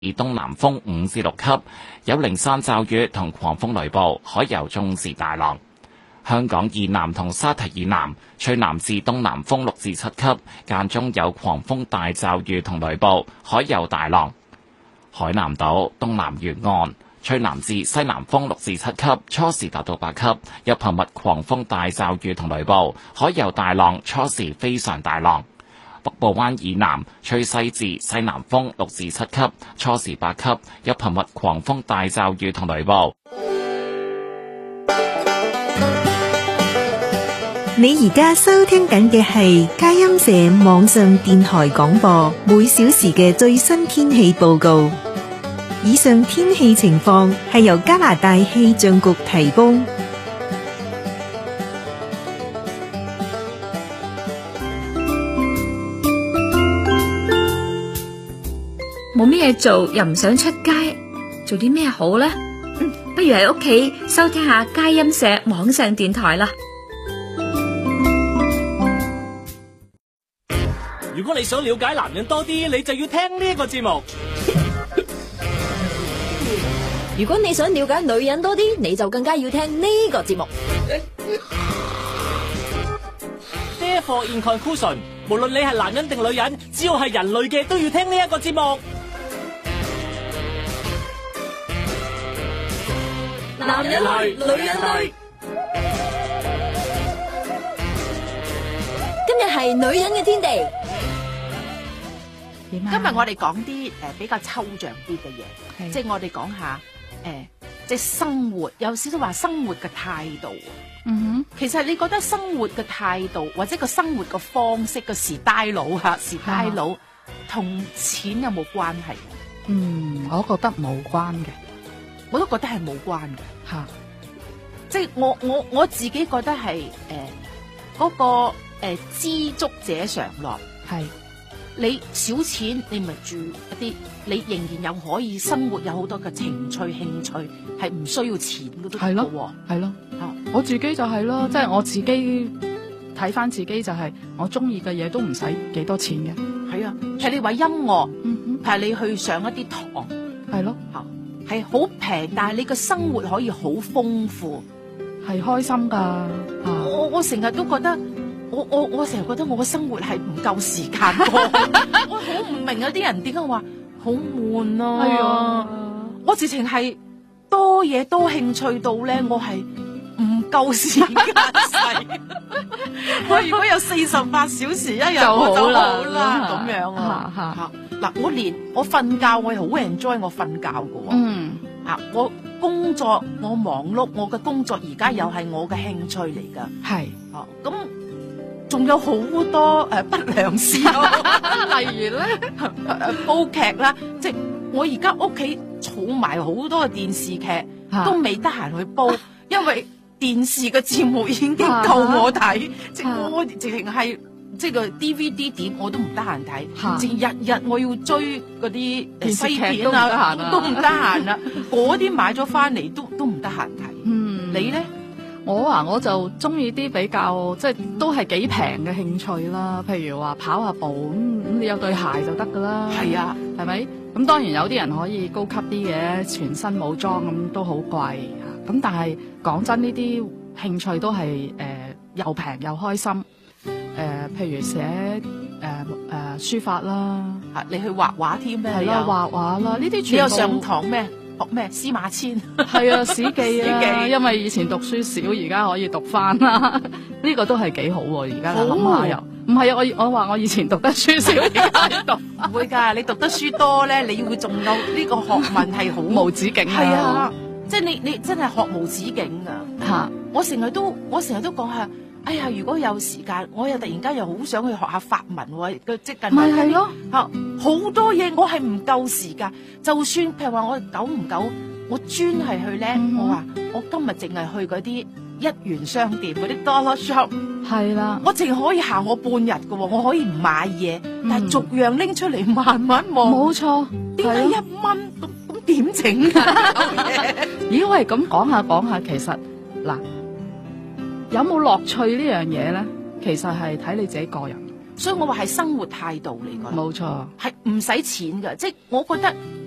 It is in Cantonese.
東南風5至6級，有零散驟雨同狂風雷暴，海有中至大浪。香港以南同沙堤以南吹南至東南風6至7級，間中有狂風大驟雨同雷暴，海有大浪。海南島東南沿岸吹南至西南風6至7級，初時達到8級，有頻密狂風大驟雨同雷暴，海有大浪，初時非常大浪。北部灣以南吹西至西南風6至7級，初時8級，有頻密狂風大驟雨同雷暴。 你而家收聽緊嘅係佳音社網上電台廣播，每小時嘅最新天氣報告。以上天氣情況係由加拿大氣象局提供。 冇咩嘢做，又唔想出街，做啲咩好呢？不如喺屋企收聽下佳音社網上電台啦。 如果你想了解男人多啲，你就要聽呢一個節目。 如果你想了解女人多啲，你就更加要聽呢個節目。 Therefore in conclusion， 無論你係男人定女人，只要係人類嘅都要聽呢一個節目。 男人類，女人類。今日係女人嘅天地。 今日我哋講啲比較抽象啲嘅嘢，即係我哋講下即係生活，有少少話生活嘅態度。其實你覺得生活嘅態度或者個生活嘅方式個style 同錢有冇關係？ 我覺得冇關嘅， 我都覺得係冇關嘅吓。即係我自己覺得係嗰個知足者常樂係。你少錢，你咪住一啲，你仍然有可以生活，有好多嘅情趣興趣，係唔需要錢嘅都係咯， 係咯，我自己就係咯，即係我自己睇翻自己就係我中意嘅嘢都唔使幾多錢嘅， 係啊，係你話音樂，係你去上一啲堂， 係咯， 係好平，但係你嘅生活可以好豐富， 係開心噶， 我成日都覺得。我成日覺得我嘅生活係唔夠時間過，我好唔明有啲人點解話好悶啊！係啊，我直情係多嘢多興趣到咧，我係唔夠時間使。我如果有48小時一日我就好啦，咁樣啊！嗱，我瞓覺我係好 enjoy 我瞓覺㗎。我工作我忙碌，我嘅工作而家又係我嘅興趣嚟㗎。係，咁。仲有好多不良事，例如咧煲劇啦，即係我而家屋企儲埋好多嘅電視劇，都未得閒去煲，因為電視嘅節目已經夠我睇，即係我直情係即係個 DVD 碟我都唔得閒睇，淨日日我要追嗰啲西片啊，都唔得閒啦，嗰啲買咗翻嚟都唔得閒睇。你咧？ 我就中意啲比較即係都係幾平嘅興趣啦，譬如話跑下步咁你有對鞋就得噶啦。係啊，係咪？咁當然有啲人可以高級啲嘅，全身武裝咁都好貴。咁但係講真，呢啲興趣都係又平又開心。譬如寫書法啦， 你去畫畫添咩？ 係啦，畫畫啦，呢啲全部。 你有上堂咩？學咩？司馬遷係啊，史記啊，因為以前讀書少，而家可以讀翻啦。呢個都係幾好喎，而家諗下又唔係啊！我話我以前讀得書少，而家讀唔會㗎。你讀得書多咧，你會仲有呢個學問係好無止境。 係啊，即係你真係學無止境㗎嚇！我成日都講下。哎呀！如果有時間，我又突然間又好想去學下法文喎，即近咪係咯好多嘢我係唔夠時間。就算譬如話我久唔久，我專係去咧，我話我今日淨係去嗰啲1元商店嗰啲 dollar shop， 係啦，我淨係可以行我半日㗎喎，我可以唔買嘢，但係逐樣拎出嚟慢慢望。冇錯，點解1蚊咁點整啊？ 咦喂，咁講下，其實嗱。有冇樂趣呢樣嘢咧？其實係睇你自己個人， 所以我話係生活態度嚟㗎。 冇錯， 係唔使錢㗎，即係我覺得